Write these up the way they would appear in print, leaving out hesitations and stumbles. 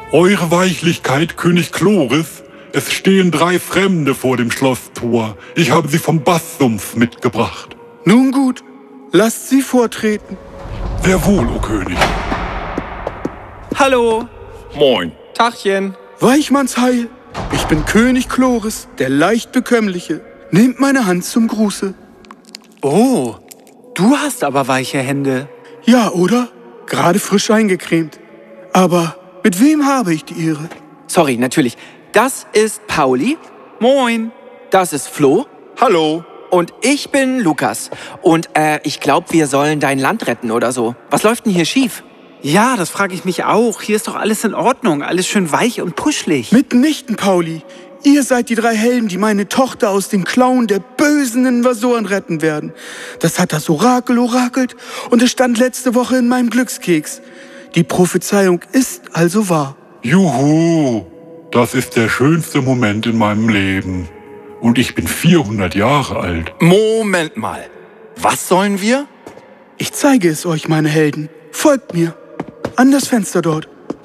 Eure Weichlichkeit, König Chloris, es stehen 3 Fremde vor dem Schlosstor. Ich habe sie vom Basssumpf mitgebracht. Nun gut, lasst sie vortreten. Sehr wohl, o König. Hallo. Moin. Tachchen. Weichmannsheil, ich bin König Chloris, der leicht bekömmliche. Nehmt meine Hand zum Gruße. Oh, du hast aber weiche Hände. Ja, oder? Gerade frisch eingecremt. Aber mit wem habe ich die Ehre? Sorry, natürlich. Das ist Pauli. Moin. Das ist Flo. Hallo. Und ich bin Lukas. Und ich glaube, wir sollen dein Land retten oder so. Was läuft denn hier schief? Ja, das frage ich mich auch. Hier ist doch alles in Ordnung. Alles schön weich und puschelig. Mitnichten, Pauli. Ihr seid die 3 Helden, die meine Tochter aus den Klauen der bösen Invasoren retten werden. Das hat das Orakel orakelt und es stand letzte Woche in meinem Glückskeks. Die Prophezeiung ist also wahr. Juhu, das ist der schönste Moment in meinem Leben. Und ich bin 400 Jahre alt. Moment mal. Was sollen wir? Ich zeige es euch, meine Helden. Folgt mir. An das Fenster dort.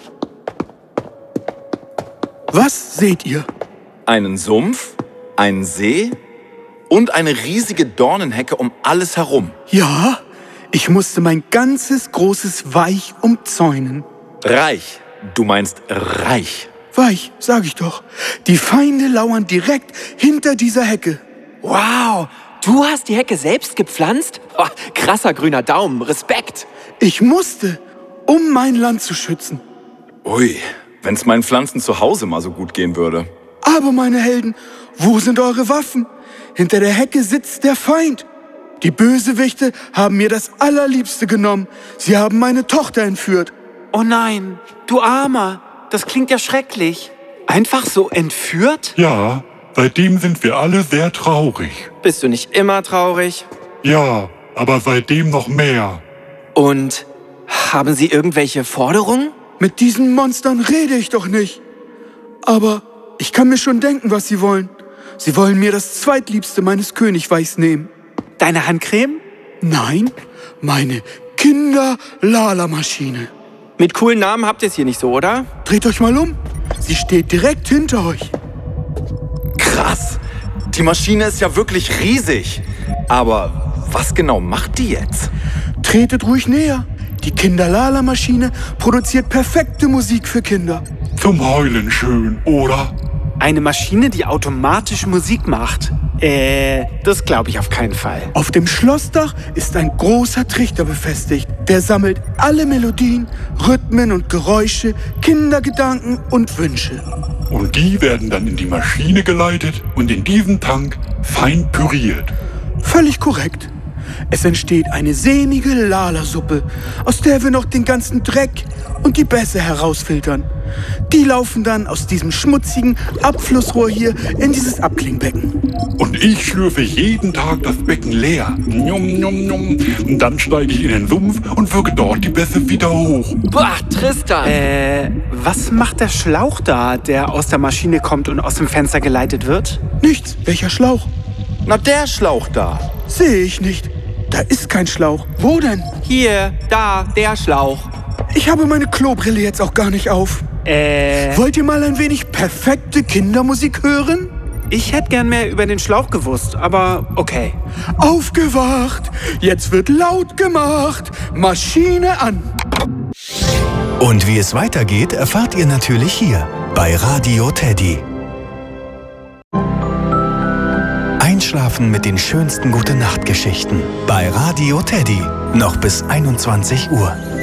Was seht ihr? Einen Sumpf, einen See und eine riesige Dornenhecke um alles herum. Ja, ich musste mein ganzes großes Weich umzäunen. Reich. Du meinst reich. Weich, sag ich doch. Die Feinde lauern direkt hinter dieser Hecke. Wow, du hast die Hecke selbst gepflanzt? Oh, krasser grüner Daumen, Respekt. Ich musste, um mein Land zu schützen. Ui, wenn's meinen Pflanzen zu Hause mal so gut gehen würde. Aber meine Helden, wo sind eure Waffen? Hinter der Hecke sitzt der Feind. Die Bösewichte haben mir das Allerliebste genommen. Sie haben meine Tochter entführt. Oh nein, du Armer. Das klingt ja schrecklich. Einfach so entführt? Ja, seitdem sind wir alle sehr traurig. Bist du nicht immer traurig? Ja, aber seitdem noch mehr. Und haben sie irgendwelche Forderungen? Mit diesen Monstern rede ich doch nicht. Aber ich kann mir schon denken, was sie wollen. Sie wollen mir das Zweitliebste meines Königreichs nehmen. Deine Handcreme? Nein, meine Kinder-Lala-Maschine. Mit coolen Namen habt ihr es hier nicht so, oder? Dreht euch mal um. Sie steht direkt hinter euch. Krass. Die Maschine ist ja wirklich riesig. Aber was genau macht die jetzt? Tretet ruhig näher. Die Kinder-Lala-Maschine produziert perfekte Musik für Kinder. Zum Heulen schön, oder? Eine Maschine, die automatisch Musik macht? Das glaube ich auf keinen Fall. Auf dem Schlossdach ist ein großer Trichter befestigt. Der sammelt alle Melodien, Rhythmen und Geräusche, Kindergedanken und Wünsche. Und die werden dann in die Maschine geleitet und in diesen Tank fein püriert. Völlig korrekt. Es entsteht eine sämige Lala-Suppe, aus der wir noch den ganzen Dreck und die Bässe herausfiltern. Die laufen dann aus diesem schmutzigen Abflussrohr hier in dieses Abklingbecken. Und ich schlürfe jeden Tag das Becken leer. Njum, njum, njum. Und dann steige ich in den Sumpf und wirke dort die Bässe wieder hoch. Boah, Tristan! Was macht der Schlauch da, der aus der Maschine kommt und aus dem Fenster geleitet wird? Nichts. Welcher Schlauch? Na, der Schlauch da. Sehe ich nicht. Da ist kein Schlauch. Wo denn? Hier, da, der Schlauch. Ich habe meine Klobrille jetzt auch gar nicht auf. Wollt ihr mal ein wenig perfekte Kindermusik hören? Ich hätte gern mehr über den Schlauch gewusst, aber okay. Aufgewacht! Jetzt wird laut gemacht! Maschine an! Und wie es weitergeht, erfahrt ihr natürlich hier bei Radio Teddy. Einschlafen mit den schönsten Gute-Nacht-Geschichten bei Radio Teddy. Noch bis 21 Uhr.